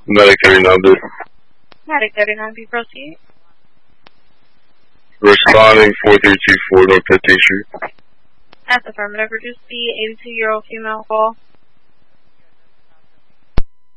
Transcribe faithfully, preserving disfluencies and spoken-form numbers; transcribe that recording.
Medic thirty-nine B. Medic thirty-nine B, proceed. Responding four three two four North fifteenth Street. That's affirmative. Reduce the eighty-two-year-old female call.